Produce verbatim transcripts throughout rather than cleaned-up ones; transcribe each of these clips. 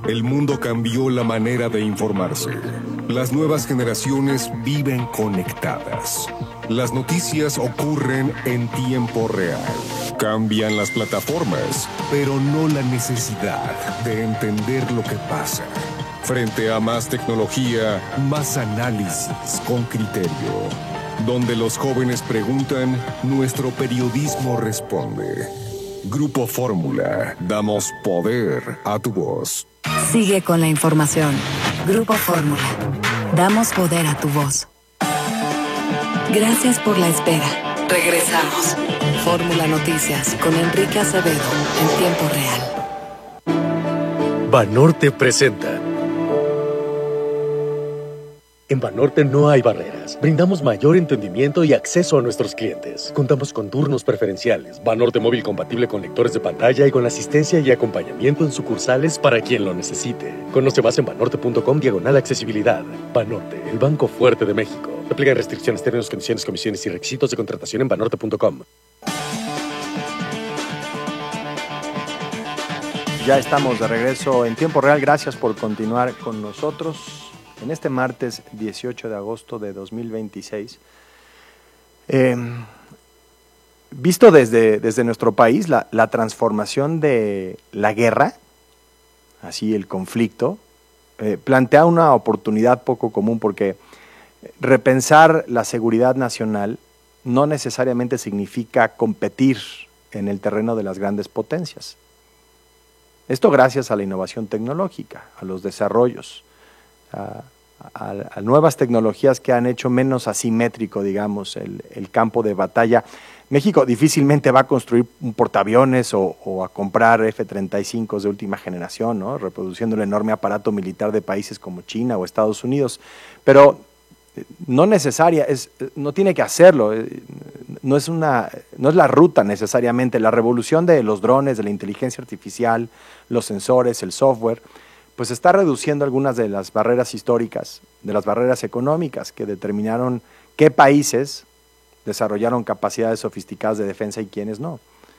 El mundo cambió la manera de informarse. Las nuevas generaciones viven conectadas. Las noticias ocurren en tiempo real. Cambian las plataformas, pero no la necesidad de entender lo que pasa. Frente a más tecnología, más análisis con criterio. Donde los jóvenes preguntan, nuestro periodismo responde. Grupo Fórmula, damos poder a tu voz. Sigue con la información. Grupo Fórmula, damos poder a tu voz. Gracias por la espera. Regresamos. Fórmula Noticias con Enrique Acevedo en tiempo real. Banorte presenta. En Banorte no hay barreras. Brindamos mayor entendimiento y acceso a nuestros clientes. Contamos con turnos preferenciales, Banorte móvil compatible con lectores de pantalla y con asistencia y acompañamiento en sucursales para quien lo necesite. Conoce más en banorte punto com diagonal accesibilidad. Banorte, el banco fuerte de México. Aplican restricciones, términos, condiciones, comisiones y requisitos de contratación en banorte punto com. Ya estamos de regreso en tiempo real. Gracias por continuar con nosotros. En este martes dieciocho de agosto de dos mil veintiséis, eh, visto desde, desde nuestro país, la, la transformación de la guerra, así el conflicto, eh, plantea una oportunidad poco común porque repensar la seguridad nacional no necesariamente significa competir en el terreno de las grandes potencias. Esto gracias a la innovación tecnológica, a los desarrollos, a, a, a nuevas tecnologías que han hecho menos asimétrico, digamos, el, el campo de batalla. México difícilmente va a construir un portaaviones o, o a comprar F treinta y cinco de última generación, ¿no? Reproduciendo el enorme aparato militar de países como China o Estados Unidos, pero no necesaria, es, no tiene que hacerlo, no es, una, no es la ruta necesariamente. La revolución de los drones, de la inteligencia artificial, los sensores, el software, pues está reduciendo algunas de las barreras históricas, de las barreras económicas que determinaron qué países desarrollaron capacidades sofisticadas de defensa y quiénes no.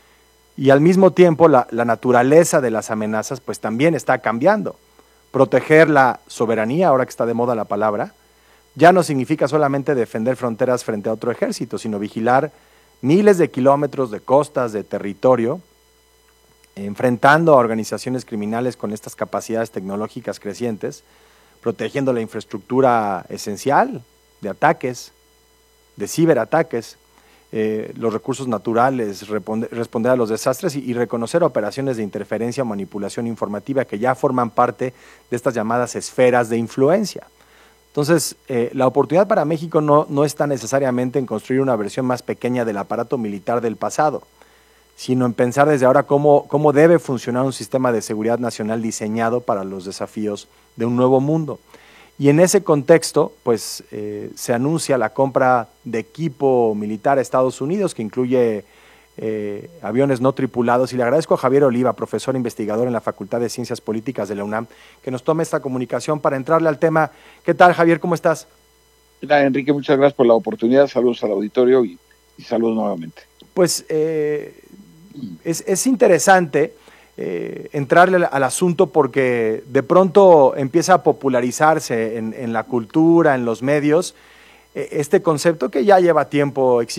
Y al mismo tiempo la, la naturaleza de las amenazas pues también está cambiando. Proteger la soberanía, ahora que está de moda la palabra, ya no significa solamente defender fronteras frente a otro ejército, sino vigilar miles de kilómetros de costas, de territorio, enfrentando a organizaciones criminales con estas capacidades tecnológicas crecientes, protegiendo la infraestructura esencial de ataques, de ciberataques, eh, los recursos naturales, responder, responder a los desastres y, y reconocer operaciones de interferencia o manipulación informativa que ya forman parte de estas llamadas esferas de influencia. Entonces, eh, la oportunidad para México no, no está necesariamente en construir una versión más pequeña del aparato militar del pasado, sino en pensar desde ahora cómo, cómo debe funcionar un sistema de seguridad nacional diseñado para los desafíos de un nuevo mundo. Y en ese contexto, pues, eh, se anuncia la compra de equipo militar a Estados Unidos, que incluye eh, aviones no tripulados, y le agradezco a Javier Oliva, profesor investigador en la Facultad de Ciencias Políticas de la UNAM, que nos tome esta comunicación para entrarle al tema. ¿Qué tal, Javier? ¿Cómo estás? ¿Qué tal, Enrique? Muchas gracias por la oportunidad. Saludos al auditorio y, y saludos nuevamente. Pues eh, es, es interesante eh, entrarle al, al asunto porque de pronto empieza a popularizarse en, en la cultura, en los medios, eh, este concepto que ya lleva tiempo existiendo.